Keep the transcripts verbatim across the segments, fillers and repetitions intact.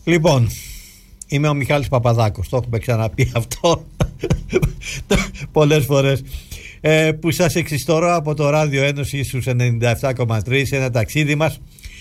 Λοιπόν, είμαι ο Μιχάλης Παπαδάκος, το έχουμε ξαναπεί αυτό πολλές φορές, ε, που σας εξιστορώ από το Ράδιο Ένωση στους ενενήντα επτά κόμμα τρία σε ένα ταξίδι μας.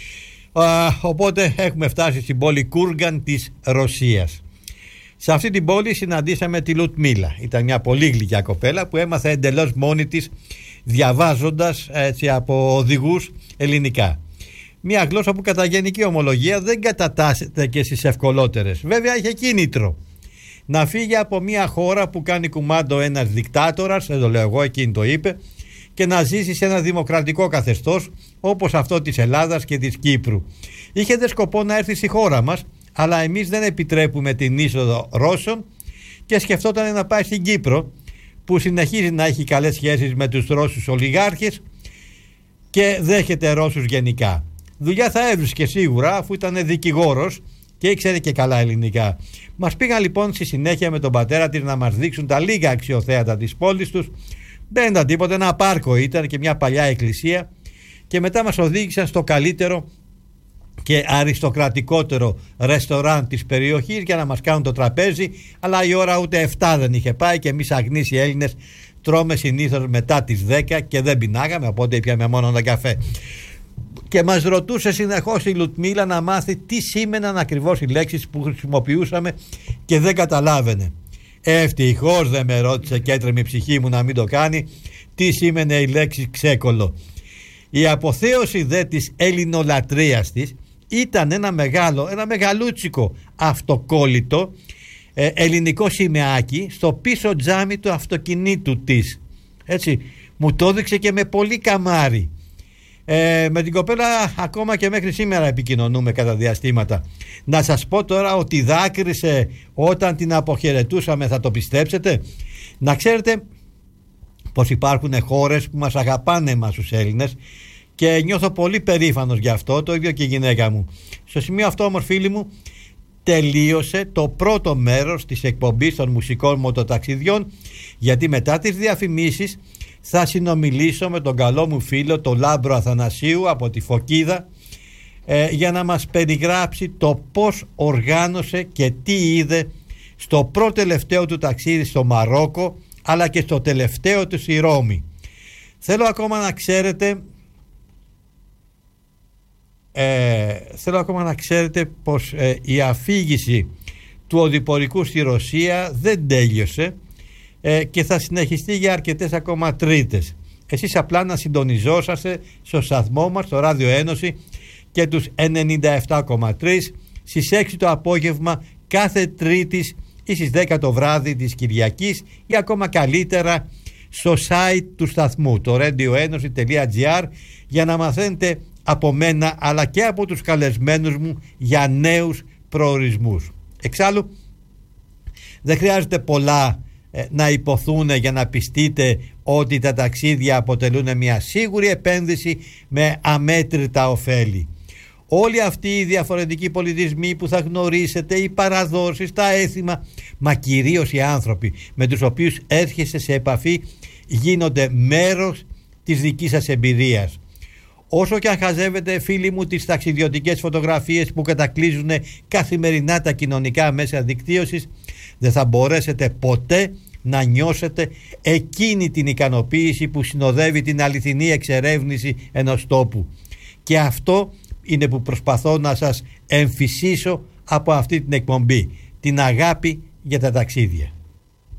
Α, οπότε έχουμε φτάσει στην πόλη Κούργαν της Ρωσίας. Σε αυτή την πόλη συναντήσαμε τη Λουτμίλα. Ήταν μια πολύ γλυκιά κοπέλα που έμαθε εντελώς μόνη της, διαβάζοντας έτσι, από οδηγούς ελληνικά. Μια γλώσσα που κατά γενική ομολογία δεν κατατάσσεται και στις ευκολότερες. Βέβαια είχε κίνητρο να φύγει από μια χώρα που κάνει κουμάντο ένας δικτάτορας, δεν το λέω εγώ, εκείνη το είπε, και να ζήσει σε ένα δημοκρατικό καθεστώς όπως αυτό της Ελλάδας και της Κύπρου. Είχε δε σκοπό να έρθει στη χώρα μας, αλλά εμείς δεν επιτρέπουμε την είσοδο Ρώσων και σκεφτόταν να πάει στην Κύπρο, που συνεχίζει να έχει καλές σχέσεις με τους Ρώσους ολιγάρχες και δέχεται Ρώσους γενικά. Δουλειά θα έβρισκε σίγουρα, αφού ήταν δικηγόρος και ήξερε και καλά ελληνικά. Μας πήγαν λοιπόν στη συνέχεια με τον πατέρα της να μας δείξουν τα λίγα αξιοθέατα της πόλης τους. Δεν ήταν τίποτα, ένα πάρκο ήταν και μια παλιά εκκλησία, και μετά μας οδήγησαν στο καλύτερο και αριστοκρατικότερο ρεστοράν της περιοχής για να μας κάνουν το τραπέζι, αλλά η ώρα ούτε εφτά δεν είχε πάει και εμείς αγνείς οι Έλληνες τρώμε συνήθως μετά τις δέκα και δεν πεινάγαμε, οπότε πιάμε μόνο ένα καφέ. Και μας ρωτούσε συνεχώς η Λουτμίλα να μάθει τι σήμαιναν ακριβώς οι λέξεις που χρησιμοποιούσαμε και δεν καταλάβαινε. Ευτυχώς δεν με ρώτησε και έτρεμε η ψυχή μου να μην το κάνει τι σήμαινε η λέξη ξέκολο. Η αποθέωση δε της ελληνολατρείας της ήταν ένα μεγάλο, ένα μεγαλούτσικο αυτοκόλλητο ε, ελληνικό σημαίακι στο πίσω τζάμι του αυτοκινήτου της. Έτσι, μου το έδειξε και με πολύ καμάρι. Ε, με την κοπέλα ακόμα και μέχρι σήμερα επικοινωνούμε κατά διαστήματα. Να σας πω τώρα ότι δάκρυσε όταν την αποχαιρετούσαμε, θα το πιστέψετε? Να ξέρετε πως υπάρχουν χώρες που μας αγαπάνε εμάς τους Έλληνες και νιώθω πολύ περήφανος γι' αυτό, το ίδιο και η γυναίκα μου. Στο σημείο αυτό όμως, φίλοι μου, τελείωσε το πρώτο μέρος της εκπομπής των μουσικών μοτοταξιδιών, γιατί μετά τις διαφημίσεις θα συνομιλήσω με τον καλό μου φίλο, τον Λάμπρο Αθανασίου από τη Φωκίδα, ε, για να μας περιγράψει το πώς οργάνωσε και τι είδε στο πρώτο τελευταίο του ταξίδι στο Μαρόκο, αλλά και στο τελευταίο του στη Ρώμη. Θέλω ακόμα να ξέρετε ε, θέλω ακόμα να ξέρετε πως ε, η αφήγηση του οδηπορικού στη Ρωσία δεν τέλειωσε ε, και θα συνεχιστεί για αρκετές ακόμα τρίτες. Εσείς απλά να συντονιζόσαστε στο σταθμό μας, στο Ράδιο Ένωση και τους ενενήντα επτά κόμμα τρία στις έξι το απόγευμα κάθε Τρίτης ή στις δέκα το βράδυ της Κυριακής, ή ακόμα καλύτερα στο site του σταθμού, το radioenosi τελεία gr, για να μαθαίνετε από μένα αλλά και από τους καλεσμένους μου για νέους προορισμούς. Εξάλλου δεν χρειάζεται πολλά ε, να υποθούν για να πιστείτε ότι τα ταξίδια αποτελούν μια σίγουρη επένδυση με αμέτρητα ωφέλη. Όλοι αυτοί οι διαφορετικοί πολιτισμοί που θα γνωρίσετε, οι παραδόσεις, τα έθιμα, μα κυρίως οι άνθρωποι με τους οποίους έρχεστε σε επαφή, γίνονται μέρος της δικής σας εμπειρίας. Όσο και αν χαζεύετε, φίλοι μου, τις ταξιδιωτικές φωτογραφίες που κατακλείζουν καθημερινά τα κοινωνικά μέσα δικτύωσης, δεν θα μπορέσετε ποτέ να νιώσετε εκείνη την ικανοποίηση που συνοδεύει την αληθινή εξερεύνηση ενός τόπου. Και αυτό είναι που προσπαθώ να σας εμφυσίσω από αυτή την εκπομπή, την αγάπη για τα ταξίδια.